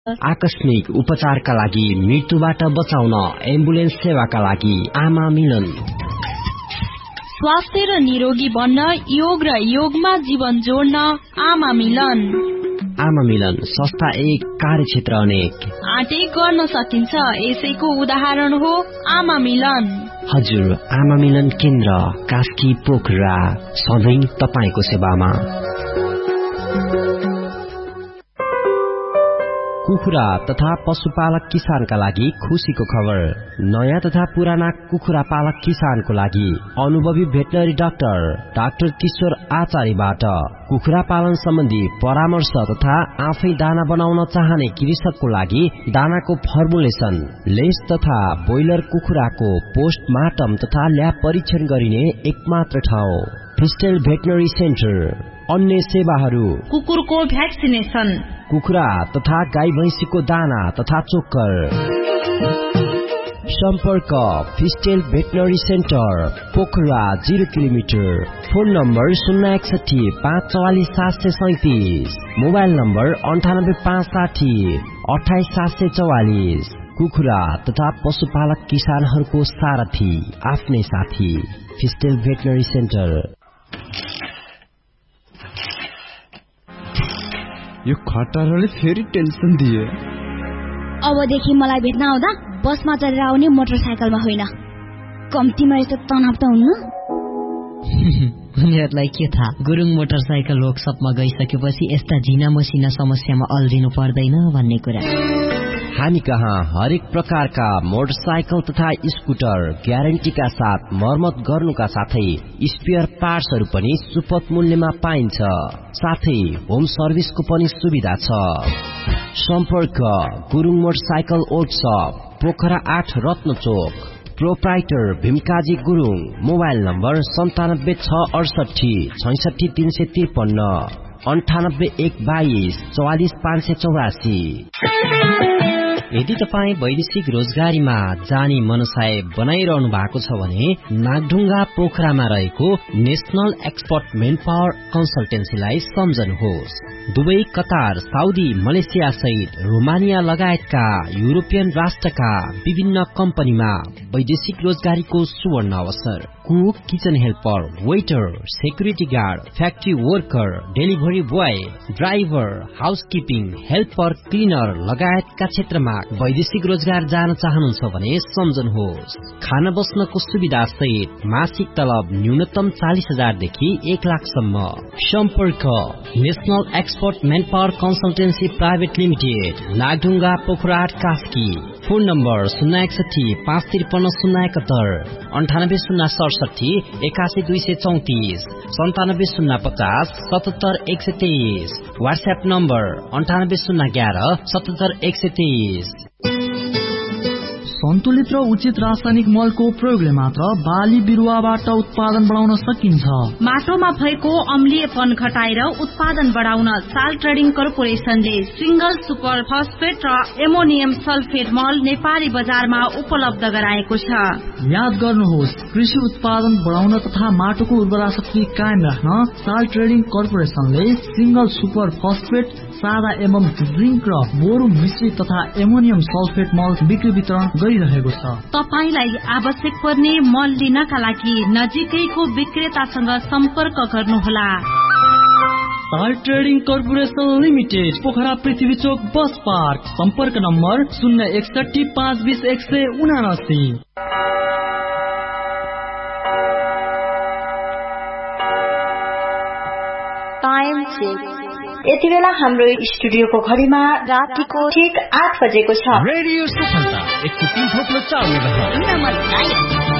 आकस्मिक उपचारका लागि, मृत्युबाट बचाउन एम्बुलेन्स सेवाका लागि आमा मिलन। स्वास्थ्य र निरोगी बन्न योग र योगमा जीवन जोड्न आमा मिलन। आमा मिलन संस्था एक, कार्यक्षेत्र अनेक। आँटे गर्न सकिन्छ, यसैको उदाहरण हो आमा मिलन। हजुर, आमा मिलन केन्द्र कास्की पोखरा, सधैँ तपाईको सेवामा। कुखुरा तथा पशुपालक किसानका लागि खुशीको खबर। नयाँ तथा पुराना कुखुरा पालक किसानको लागि अनुभवी भेटनरी डाक्टर किशोर आचार्यबाट कुखुरा पालन सम्बन्धी परामर्श तथा आफै दाना बनाउन चाहने कृषकको लागि दानाको फर्मुलेसन, लेस तथा ब्रोइलर कुखुराको पोस्टमार्टम तथा ल्याब परीक्षण गरिने एकमात्र ठाउँ फिस्टेल भेटनरी सेन्टर। अन्य सेवाहरू: कुकुरको भ्याक्सिनेसन, कुखुरा तथा गाई भैंसीको दाना तथा चोक्कर। सम्पर्क फिस्टेल veterinary centre, Pokhara 0 kilometre. Phone number 061 544 737, mobile number 98 560 28 744। कुखुरा तथा पशुपालक किसानहरूको सारथी, आफ्नै साथी, फिस्टेल भेटनरी सेन्टर। यो खटारोले फेरि टेन्सन दिए। अबदेखि मलाई भेट्न आउँदा बसमा चढेर आउने, मोटरसाइकलमा होइन। कम्तीमा यस्तो तनाव त हुन्न। उनीहरूलाई के थाहा, गुरुङ मोटरसाइकल वर्कसपमा गइसकेपछि यस्ता झिना मसिना समस्यामा अल्झिनु पर्दैन भन्ने कुरा। हामी कहाँ हरेक प्रकारका मोटरसाइकल तथा स्कुटर ग्यारेन्टीका साथ मर्मत गर्नुका साथै स्पेयर पार्ट्सहरू पनि सुपथ मूल्यमा पाइन्छ। साथै होम सर्भिसको पनि सुविधा छ। सम्पर्क गुरुङ मोटरसाइकल वर्कसप, पोखरा 8 रत्न चोक। प्रोप्राइटर भीमकाजी गुरुङ। Mobile number 97 668 66 353, 98 122 44 584। यदि तपाईँ वैदेशिक रोजगारीमा जाने मनसाय बनाइरहनु भएको छ भने नागढुङ्गा पोखरामा रहेको national expert main power कन्सल्टेन्सीलाई सम्झनुहोस्। Dubai, Qatar, Saudi, Malaysia सहित रोमानिया लगायतका युरोपियन राष्ट्रका विभिन्न कम्पनीमा वैदेशिक रोजगारीको सुवर्ण अवसर। Cook, kitchen helper, waiter, security guard, factory worker, delivery boy, driver, housekeeping, helper, cleaner लगायतका क्षेत्रमा वैदेशिक रोजगार जान चाहनुहुन्छ भने सम्झनुहोस्। खाना बस्नको सुविधा सहित मासिक तलब न्यूनतम 40,000 देखि 1 लाखसम्म। सम्पर्क national expert main power consultancy private limited, Nagdhunga Pokhara 8 Kaski. Phone number 061 553 071, 98 067 81 234, 97 050 77 123। WhatsApp number 98 011 77 123। सन्तुलित र उचित रासायनिक मलको प्रयोगले मात्र बाली बिरुवाबाट उत्पादन बढाउन सकिन्छ। माटोमा भएको अम्लीयपन घटाएर उत्पादन बढाउन साल ट्रेडिङ कर्पोरेसनले सिंगल सुपर फस्फेट र एमोनियम सल्फेट मल नेपाली बजारमा उपलब्ध गराएको छ। याद गर्नुहोस्, कृषि उत्पादन बढाउन तथा माटोको उर्वरा शक्ति कायम राख्न साल ट्रेडिङ कर्पोरेसनले सिंगल सुपर फस्फेट, सादा एवं ड्रिङ्क र बोरु मिश्रित तथा एमोनियम सल्फेट मल बिक्री वितरण गरिरहेको छ। तपाईलाई आवश्यक पर्ने मल लिनका लागि नजिकैको विक्रेतासँग सम्पर्क गर्नुहोला। साल ट्रेडिङ कर्पोरेसन लिमिटेड, पोखरा पृथ्वी चोक बस पार्क। सम्पर्क नम्बर 061 520 179। Time check. यति बेला हाम्रो स्टुडियोको घडीमा रातिको ठीक 8 बजेको छ। रेडियो सफलता 103.4 मेगाहर्ज।